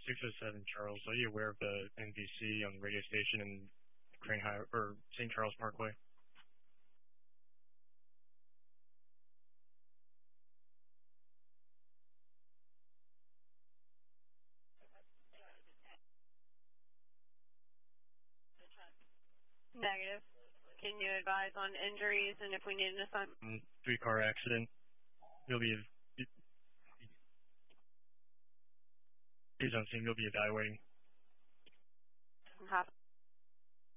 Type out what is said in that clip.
607 Charles, are you aware of the NBC on the radio station in Crane High or St. Charles Parkway? Negative. Can you advise on injuries and if we need an assignment? Three-car accident. You'll be he's on scene. You'll be evaluating. Half